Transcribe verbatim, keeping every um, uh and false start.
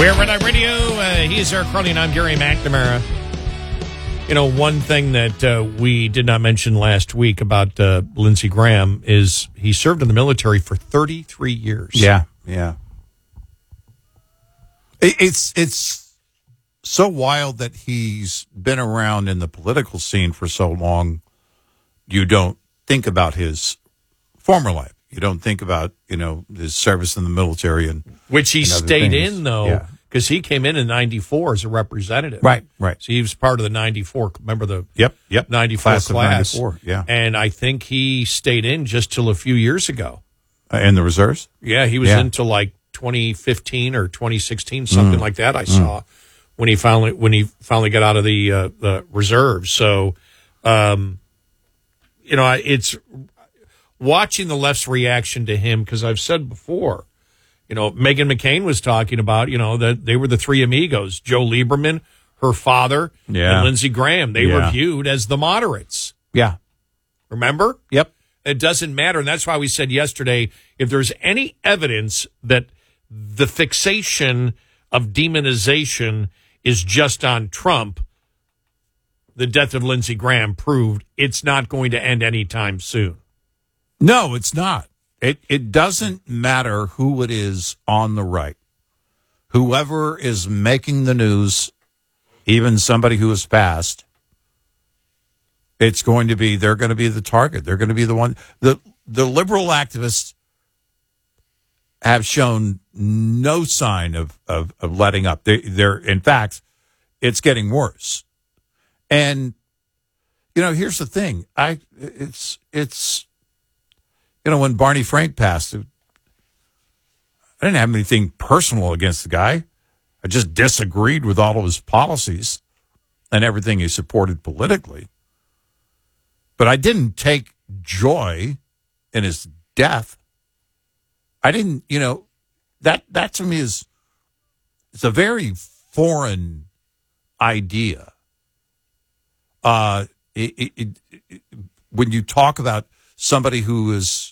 We're Red Eye Radio. Uh, he's Eric Crowley, and I'm Gary McNamara. You know, one thing that uh, we did not mention last week about uh, Lindsey Graham is he served in the military for thirty-three years. Yeah, yeah. It, it's it's so wild that he's been around in the political scene for so long. You don't think about his former life. You don't think about, you know, his service in the military and which he and other stayed things. in, though, because yeah. he came in in ninety-four as a representative. Right, right. So he was part of the ninety-four. Remember the yep, yep. ninety-four class? class. Of ninety-four, yeah. And I think he stayed in just till a few years ago. Uh, in the reserves? Yeah, he was yeah. into like twenty fifteen or twenty sixteen, something mm. like that. I mm. saw when he finally when he finally got out of the uh, the reserves. So, um, you know, it's watching the left's reaction to him, because I've said before, you know, Meghan McCain was talking about, you know, that they were the three amigos: Joe Lieberman, her father, yeah. and Lindsey Graham. They yeah. were viewed as the moderates. Yeah. Remember? Yep. It doesn't matter. And that's why we said yesterday, if there's any evidence that the fixation of demonization is just on Trump, the death of Lindsey Graham proved it's not going to end anytime soon. No, it's not. It it doesn't matter who it is on the right. Whoever is making the news, even somebody who has passed, it's going to be, they're going to be the target. They're going to be the one. The, the liberal activists have shown no sign of, of, of letting up. They, they're, in fact, it's getting worse. And, you know, here's the thing. I, it's, it's, you know, when Barney Frank passed, I didn't have anything personal against the guy. I just disagreed with all of his policies and everything he supported politically. But I didn't take joy in his death. I didn't, you know, that, that to me is, it's a very foreign idea. Uh, it, it, it, when you talk about somebody who is